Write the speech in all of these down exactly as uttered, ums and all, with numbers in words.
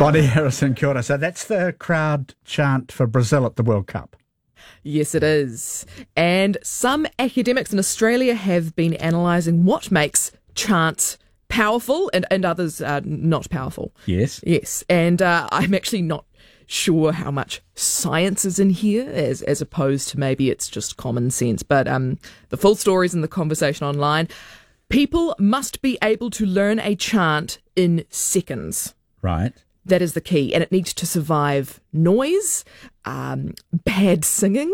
Bonnie Harrison, kia ora. So that's the crowd chant for Brazil at the World Cup. Yes, it is. And some academics in Australia have been analysing what makes chants powerful and, and others uh, not powerful. Yes. Yes. And uh, I'm actually not sure how much science is in here as as opposed to maybe it's just common sense. But um, the full story's in the conversation online. People must be able to learn a chant in seconds. Right. That is the key. And it needs to survive noise, um, bad singing,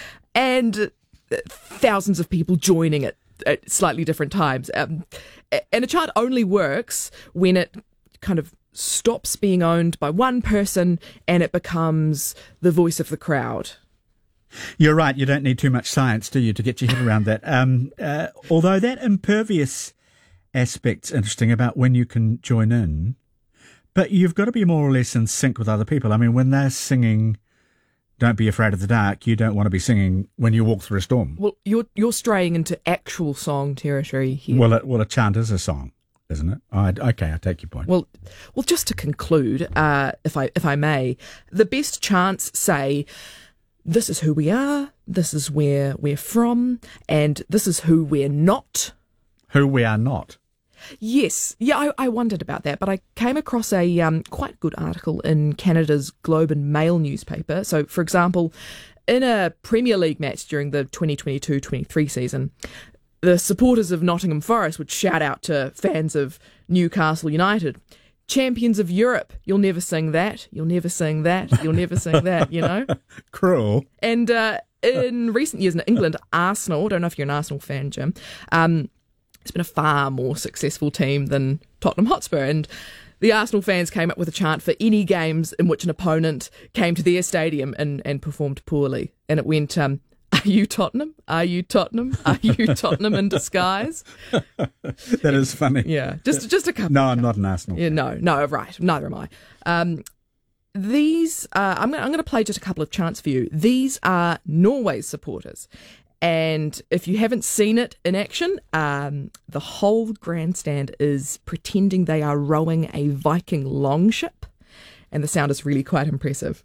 and thousands of people joining it at slightly different times. Um, and a chant only works when it kind of stops being owned by one person and it becomes the voice of the crowd. You're right. You don't need too much science, do you, to get your head around that? Um, uh, although that impervious aspect's interesting about when you can join in. But you've got to be more or less in sync with other people. I mean, when they're singing "Don't Be Afraid of the Dark," you don't want to be singing when you walk through a storm. Well, you're you're straying into actual song territory here. Well, it, well, a chant is a song, isn't it? I, okay, I take your point. Well, well, just to conclude, uh, if I if I may, the best chants say, "This is who we are. This is where we're from, and this is who we're not." Who we are not. Yes, yeah, I, I wondered about that, but I came across a um, quite good article in Canada's Globe and Mail newspaper. So, for example, in a Premier League match during the twenty twenty-two twenty-three season, the supporters of Nottingham Forest would shout out to fans of Newcastle United, "Champions of Europe, you'll never sing that, you'll never sing that, you'll never sing that," you know? Cruel. And uh, in recent years in England, Arsenal, I don't know if you're an Arsenal fan, Jim, um, it's been a far more successful team than Tottenham Hotspur, and the Arsenal fans came up with a chant for any games in which an opponent came to their stadium and, and performed poorly. And it went, um, "Are you Tottenham? Are you Tottenham? Are you Tottenham in disguise?" That is funny. Yeah, just just a couple. No, I'm not an Arsenal Yeah, fan. no, no, right. Neither am I. Um, these, uh, I'm going I'm going to play just a couple of chants for you. These are Norway's supporters. And if you haven't seen it in action, um, the whole grandstand is pretending they are rowing a Viking longship, and the sound is really quite impressive.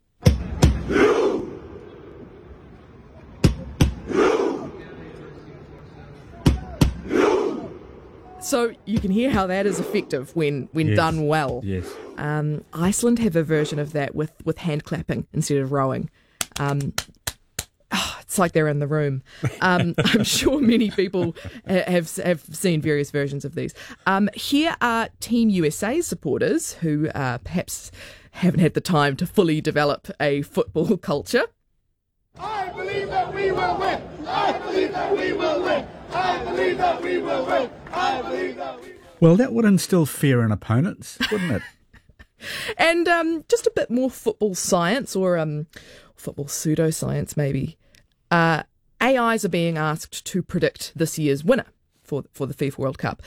So you can hear how that is effective when, when Yes. done well. Yes. Um, Iceland have a version of that with, with hand clapping instead of rowing. Um, oh, it's like they're in the room. Um, I'm sure many people ha- have have seen various versions of these. Um, here are Team U S A supporters who uh, perhaps haven't had the time to fully develop a football culture. I believe that we will win. I believe that we will win. I believe that we will win. I believe that we will win. Well, that would instill fear in opponents, wouldn't it? And um, just a bit more football science, or um, football pseudoscience maybe. Uh, A Is are being asked to predict this year's winner for for the FIFA World Cup.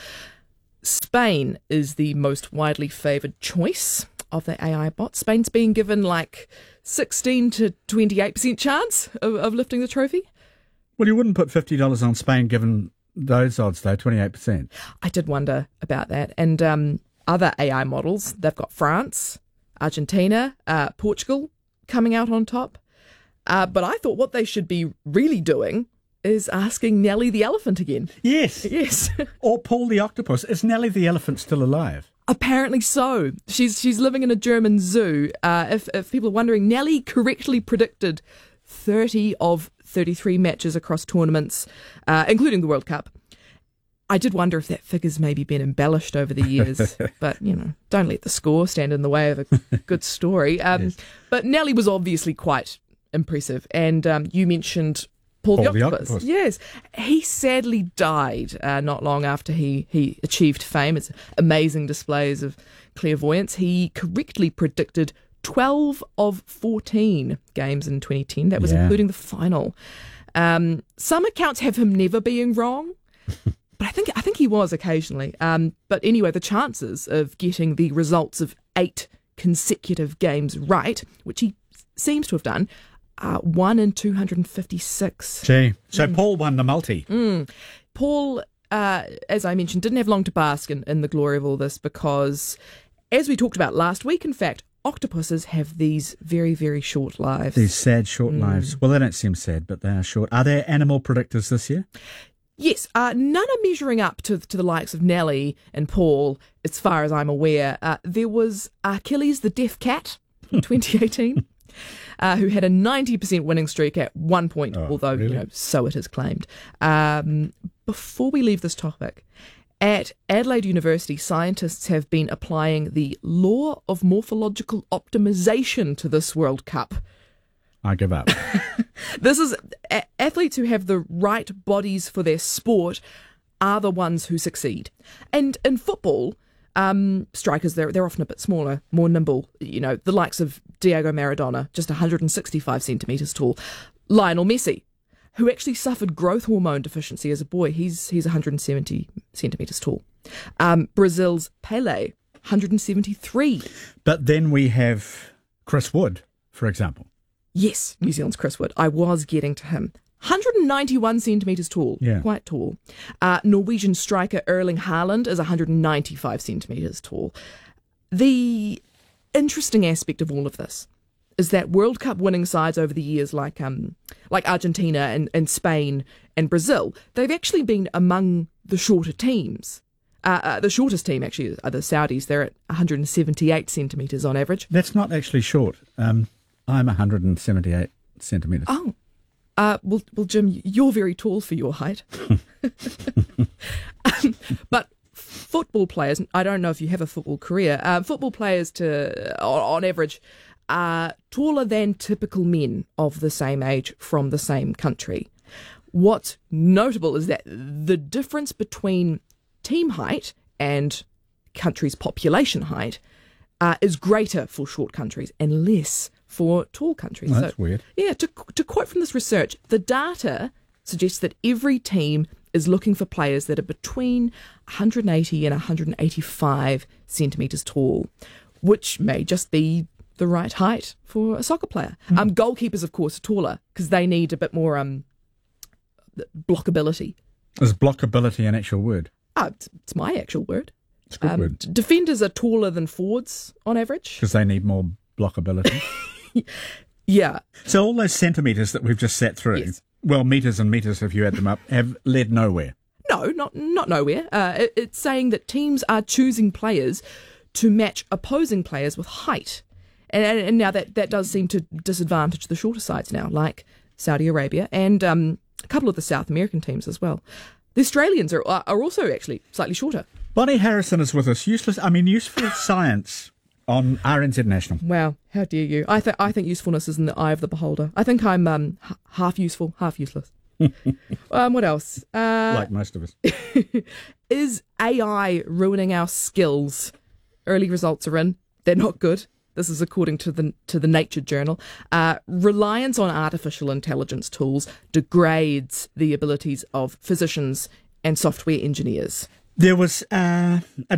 Spain is the most widely favoured choice of the A I bot. Spain's being given like sixteen to twenty-eight percent chance of, of lifting the trophy. Well, you wouldn't put fifty dollars on Spain given those odds, though, twenty-eight percent. I did wonder about that. And um, other A I models, they've got France, Argentina, uh, Portugal coming out on top. Uh, but I thought what they should be really doing is asking Nellie the elephant again. Yes. Yes. Or Paul the octopus. Is Nellie the elephant still alive? Apparently so. She's she's living in a German zoo. Uh, if, if people are wondering, Nellie correctly predicted thirty of thirty-three matches across tournaments, uh, including the World Cup. I did wonder if that figure's maybe been embellished over the years, but, you know, don't let the score stand in the way of a good story. Um, Yes. But Nellie was obviously quite impressive, and um, you mentioned Paul, Paul the, the Octopus. Octopus. Yes, he sadly died uh, not long after he, he achieved fame. It's amazing displays of clairvoyance. He correctly predicted twelve of fourteen games in twenty ten. That was Yeah. including the final. Um, some accounts have him never being wrong. But I think I think he was occasionally. Um, but anyway, the chances of getting the results of eight consecutive games right, which he seems to have done, are one in two hundred fifty-six. Gee. So Paul won the multi. Mm. Paul, uh, as I mentioned, didn't have long to bask in, in the glory of all this, because as we talked about last week, in fact, octopuses have these very, very short lives. These sad, short mm. lives. Well, they don't seem sad, but they are short. Are there animal predictors this year? Yes, uh, none are measuring up to to the likes of Nellie and Paul, as far as I'm aware. Uh, there was Achilles the deaf cat in twenty eighteen, uh, who had a ninety percent winning streak at one point, oh, although, really? you know, so it is claimed. Um, before we leave this topic, at Adelaide University, scientists have been applying the law of morphological optimization to this World Cup. I give up. This is a- athletes who have the right bodies for their sport are the ones who succeed. And in football, um, strikers, they're, they're often a bit smaller, more nimble. You know, the likes of Diego Maradona, just one hundred sixty-five centimetres tall. Lionel Messi, who actually suffered growth hormone deficiency as a boy. He's he's one hundred seventy centimetres tall. Um, Brazil's Pelé, one hundred seventy-three. But then we have Chris Wood, for example. Yes, New Zealand's Chris Wood. I was getting to him. one hundred ninety-one centimetres tall, yeah. Quite tall. Uh, Norwegian striker Erling Haaland is one hundred ninety-five centimetres tall. The interesting aspect of all of this is that World Cup winning sides over the years, like um, like Argentina and, and Spain and Brazil, they've actually been among the shorter teams. Uh, uh, the shortest team, actually, are the Saudis. They're at one hundred seventy-eight centimetres on average. That's not actually short. Um, I'm one hundred seventy-eight centimetres. Oh. Uh, well, well, Jim, you're very tall for your height. um, but football players, I don't know if you have a football career, uh, football players to on, on average are taller than typical men of the same age from the same country. What's notable is that the difference between team height and countries' population height uh, is greater for short countries and less for tall countries. Oh, that's so, weird. Yeah, to, to quote from this research, the data suggests that every team is looking for players that are between one hundred eighty and one hundred eighty-five centimetres tall, which may just be the right height for a soccer player. Mm. Um, goalkeepers, of course, are taller because they need a bit more um, blockability. Is blockability an actual word? Ah, it's, it's my actual word. It's a good um, word. d- defenders are taller than forwards on average. Because they need more blockability. Yeah. So all those centimetres that we've just sat through, Yes. well, metres and metres if you add them up, have led nowhere. No, not not nowhere. Uh, it, it's saying that teams are choosing players to match opposing players with height. And, and, and now that, that does seem to disadvantage the shorter sides now, like Saudi Arabia and um, a couple of the South American teams as well. The Australians are are also actually slightly shorter. Bonnie Harrison is with us. Useless, I mean, useful science on R N Z National. Wow, how dare you? I, th- I think usefulness is in the eye of the beholder. I think I'm um, h- half useful, half useless. um, what else? Uh, like most of us. Is A I ruining our skills? Early results are in. They're not good. This is according to the to the Nature journal. Uh, reliance on artificial intelligence tools degrades the abilities of physicians and software engineers. There was uh, a